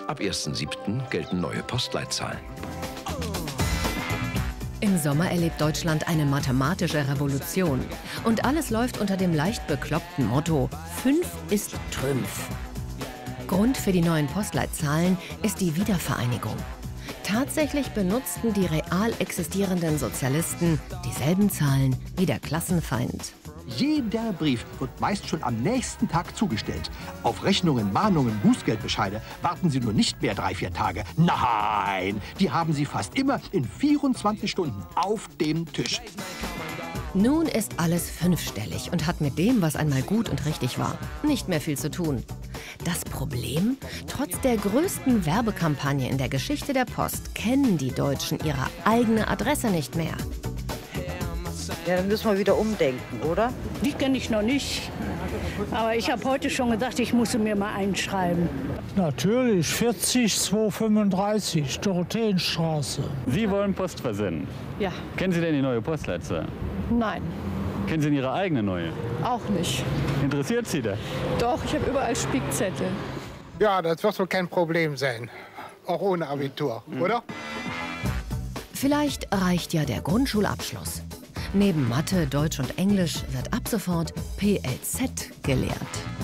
Ab 1.7. gelten neue Postleitzahlen. Im Sommer erlebt Deutschland eine mathematische Revolution. Und alles läuft unter dem leicht bekloppten Motto: 5 ist Trümpf. Grund für die neuen Postleitzahlen ist die Wiedervereinigung. Tatsächlich benutzten die real existierenden Sozialisten dieselben Zahlen wie der Klassenfeind. Jeder Brief wird meist schon am nächsten Tag zugestellt. Auf Rechnungen, Mahnungen, Bußgeldbescheide warten Sie nur nicht mehr 3-4 Tage. Nein, die haben Sie fast immer in 24 Stunden auf dem Tisch. Nun ist alles fünfstellig und hat mit dem, was einmal gut und richtig war, nicht mehr viel zu tun. Das Problem? Trotz der größten Werbekampagne in der Geschichte der Post kennen die Deutschen ihre eigene Adresse nicht mehr. Ja, dann müssen wir wieder umdenken, oder? Die kenne ich noch nicht. Aber ich habe heute schon gedacht, ich muss mir mal einschreiben. Natürlich, 40 235, Dorotheenstraße. Sie wollen Post versenden? Ja. Kennen Sie denn die neue Postleitzahl? Nein, Kennen Sie denn Ihre eigene neue? auch nicht. Interessiert Sie das? Doch, ich habe überall Spickzettel. Ja, das wird wohl kein Problem sein. Auch ohne Abitur, oder? Vielleicht reicht ja der Grundschulabschluss. Neben Mathe, Deutsch und Englisch wird ab sofort PLZ gelehrt.